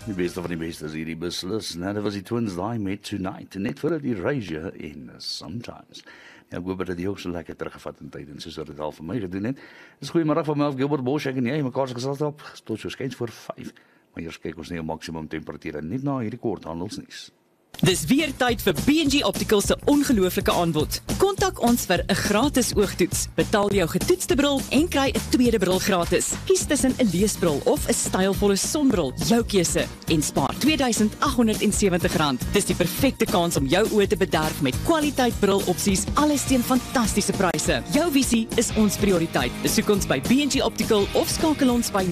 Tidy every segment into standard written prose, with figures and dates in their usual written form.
Die beste van die beste is hierdie beslis. Nou, dit was die Twins daai met Tonight. Net vir die Erasure en Sometimes. Ja, ek hoop dat die ook so lekker teruggevat in tyd en soos wat dit al vir my gedoen het. Dis goeiemôre van Melf Gilbert Bosch en jy, mekaar se geselskap tot so skens voor 5. Maar eers kyk ons net op maksimum temperature net na hierdie kort handelsnuus. Dis weer tyd vir B&G Optical se ongelooflike aanbod. Kontak ons vir 'n gratis oogtoets. Betaal jou getoetste bril en kry 'n tweede bril gratis. Kies tussen 'n leesbril of 'n stylvolle sonbril, jou keuse, en spaar R2,870. Dis die perfekte kans om jou oë te bederf met kwaliteit brilopsies, alles teen fantastiese pryse. Jou visie is ons prioriteit. Besoek ons by B&G Optical of skakel ons by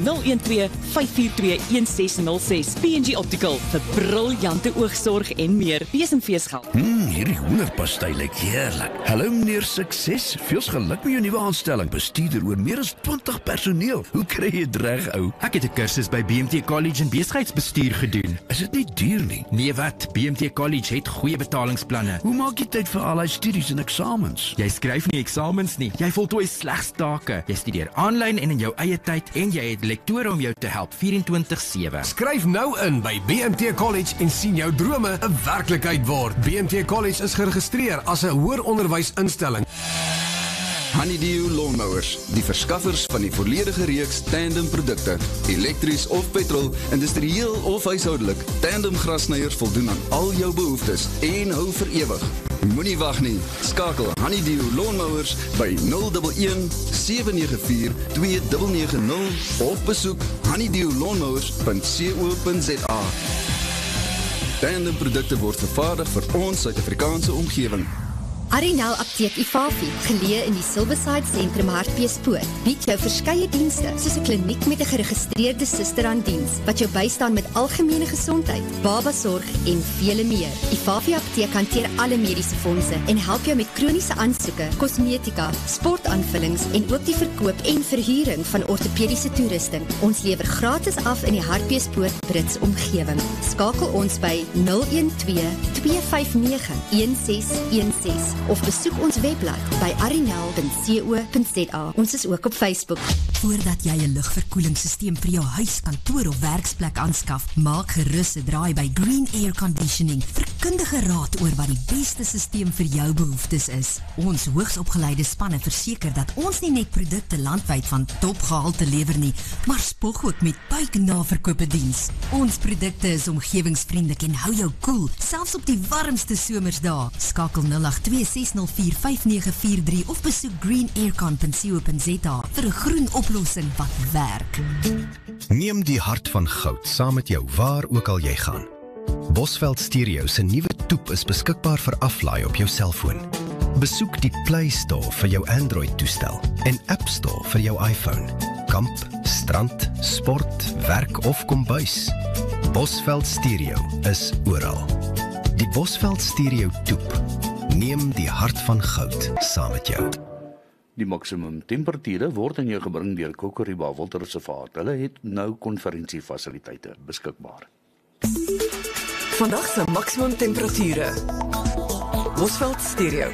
012-542-1606. B&G Optical vir briljante oogsorg en meer. Besenfeesgeld. Hierdie hoenderpastei lyk heerlik. Hallo meneer Sukses, veels geluk met jou nuwe aanstelling. Bestuurder oor meer as 20 personeel. Hoe kry jy dit reg, ou? Ek het 'n kursus by BMT College in besigheidsbestuur gedoen. Is dit nie duur nie? Nee wat, BMT College het goeie betalingsplanne. Hoe maak jy tyd vir al die studies en eksamens? Jy skryf nie eksamens nie. Jy voltooi slegs take. Jy studeer aanlyn en in jou eie tyd en jy het lektore om jou te help 24/7. Skryf nou in by BMT College en sien jou drome 'n werklikheid word. BMT College is geregistreer as 'n hoër onderwysinstelling. Honeydew Lawnmowers, die verskaffers van die volledige reeks tandem produkte, elektries of petrol, industrieel of huishoudelik. Tandem grasnyers voldoen aan al jou behoeftes en hou vir ewig. Moenie wag nie. Skakel Honeydew Lawnmowers by 011 794 2990 of besoek honeydewlawnmowers.co.za. Tandem produkte word vervaardig vir ons Suid-Afrikaanse omgewing. Arinel Apteek Ifafi, geleë in die Silverside Sentrum Hartbeespoort, bied jou verskeie dienste, soos 'n kliniek met 'n geregistreerde suster aan diens, wat jou bystaan met algemene gesondheid, babasorg en vele meer. Ifafi Apteek hanteer alle mediese fondse en help jou met kroniese aansoeke, kosmetika, sportaanvullings en ook die verkoop en verhuuring van ortopediese toerusting. Ons lewer gratis af in die Hartbeespoort Brits omgewing. Skakel ons by 012-259-1616 of besoek ons webblad by arinel.co.za. Ons is ook op Facebook. Voordat jy 'n lugverkoelingssysteem vir jou huis, kantoor of werksplek aanskaf, maak gerus 'n draai by Green Air Conditioning vir kundige raad oor wat die beste systeem vir jou behoeftes is. Ons hoogsopgeleide spanne verseker dat ons nie net produkte landwyd van topgehalte lewer nie, maar spog ook met buiknaverkope diens. Ons produkte is omgewingsvriendelik en hou jou koel, selfs op die warmste somersdae. Skakel 082-604-5943 of besoek greenaircon.co.za vir 'n groen oplossing wat werk. Neem die hart van goud saam met jou waar ook al jy gaan. Bosveld Stereo se nuwe toep is beskikbaar vir aflaai op jou selfoon. Besoek die Play Store vir jou Android-toestel en App Store vir jou iPhone. Kamp, strand, sport, werk of kombuis. Bosveld Stereo is oral. Die Bosveld Stereo toep. Neem die hart van goud saam met jou. Die maksimum temperature word aan jou gebring deur Kokoriba Wildreservaat. Hulle het nou konferensiefasiliteite beskikbaar. Vandag se maksimum temperature. Bosveld Stereo.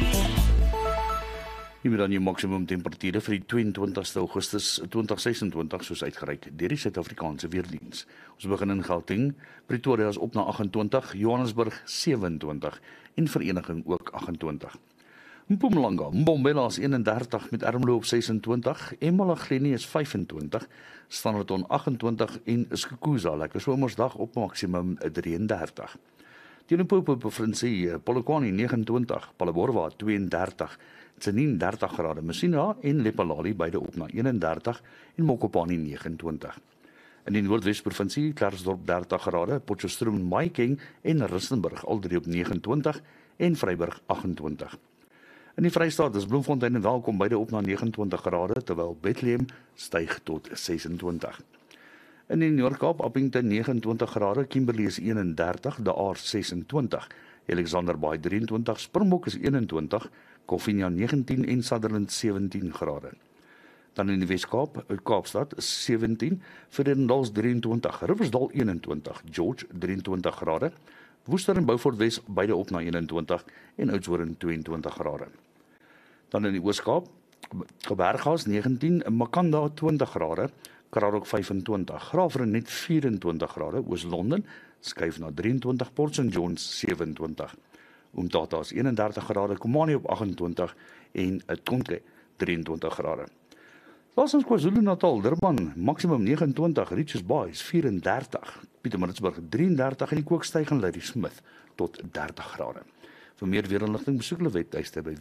Hier dan die maksimum temperature vir die 22 Augustus 2026 soos uitgereik deur die Suid-Afrikaanse Weerdiens. Ons begin in Gauteng, Pretoria is op na 28, Johannesburg 27 en Vereniging ook 28. Mpumalanga, Mbombela is 31 met Ermelo op 26, eMalahleni is 25, Standerton 28 en Skukuza, lekker somersdag op maksimum 33. Die Limpopo provinsie, Polokwane 29, Phalaborwa 32, Tsenin 30 grade, Messina en Lephalale beide op na 31 en Mokopane 29. In die Noordwes provinsie, Klersdorp 30 grade, Potchefstroom, Mahikeng en Rustenburg al drie op 29 en Vryburg 28. In die Vrystaat is Bloemfontein en Welkom beide op na 29 grade, terwyl Bethlehem styg tot 26. In die Noord-Kaap, Appington 29 grade, Kimberley is 31, De Aar 26, Alexander Baai 23, Springbok is 21, Koffienia 19 en Sutherland 17 grade. Dan in die Wes-Kaap, Kaapstad is 17, Vredendal 23, Riversdal 21, George 23 grade, Woester en Beaufort Wes beide op na 21 en Oudtshoorn 22 grade. Dan in die Oos-Kaap, Berghaus 19, Makanda 20 grade, Karadoc 25, Graaff net 24 grade, Oos-London skuif na 23, Port St. John's 27, Umtata is 31 grade, Komani op 28 en Tonke 23 grade. Laasens KwaZulu-Natal, Durban, maksimum 29, Richards Bay is 34, Pietermaritzburg 33 en die Kookstyg en Ladysmith tot 30 grade. Vir meer weerinligting besoek hulle webtuiste by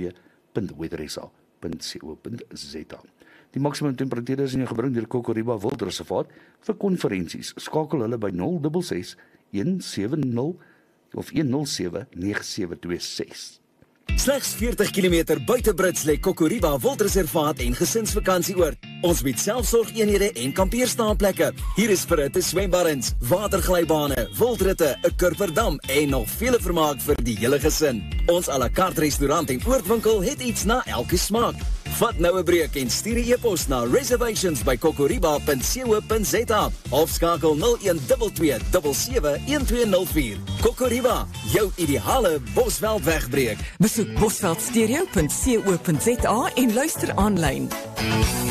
www.weatherisa.co.za. Die maksimum temperatuur is in gebring deur Kokoriba Wildreservaat. Vir konferensies skakel hulle by 066 170 of 107 9726. Slegs 40 km buite Brits lê Kokoriba Wildreservaat en gesinsvakantieoord. Ons bied selfsorgeenhede en kampeerstaanplekke. Hier is verhitte swembaddens, waterglybane, wildritte, 'n kurverdam en nog vele vermaak vir die hele gesin. Ons à la carte restaurant en oordwinkel het iets na elke smaak. Vat nou 'n breek en stuur 'n e-pos na reservations@kokoriba.co.za of skakel 0122 771204. Kokoriba, jou ideale Bosveld wegbreek. Besoek bosveldstereo.co.za en luister aanlyn.